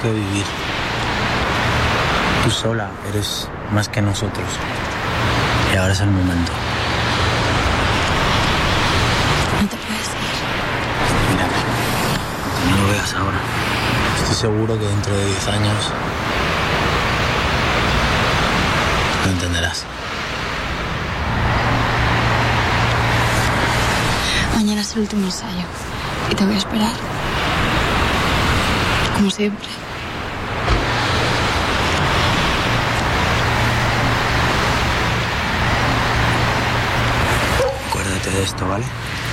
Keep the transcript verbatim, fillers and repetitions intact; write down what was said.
que vivir. Tú sola eres más que nosotros. Y ahora es el momento. No te puedes ir. Mírame, aunque no lo veas ahora. Estoy seguro que dentro de diez años lo entenderás. Mañana es el último ensayo y te voy a esperar. Como siempre. Acuérdate de esto, ¿vale?